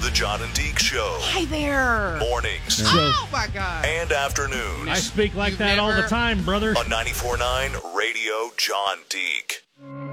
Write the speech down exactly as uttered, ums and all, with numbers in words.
The John and Deke Show. Hi there. Mornings. Yeah. Oh, my God. And afternoons. I speak like You've that never... all the time, brother. On ninety-four point nine Radio John Deke.